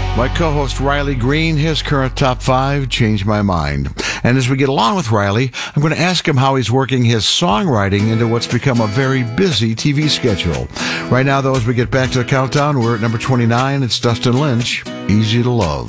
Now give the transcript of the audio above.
My co-host Riley Green, his current top 5 changed my mind. And as we get along with Riley, I'm going to ask him how he's working his songwriting into what's become a very busy TV schedule. Right now, though, as we get back to the countdown, we're at number 29. It's Dustin Lynch, Easy to Love.